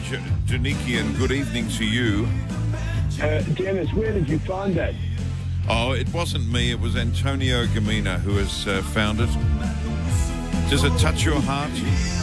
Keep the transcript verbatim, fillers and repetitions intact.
J- Janikian, good evening to you. Uh, Dennis, where did you find that? Oh, it wasn't me. It was Antonio Gamina who has uh, found it. Does it touch your heart?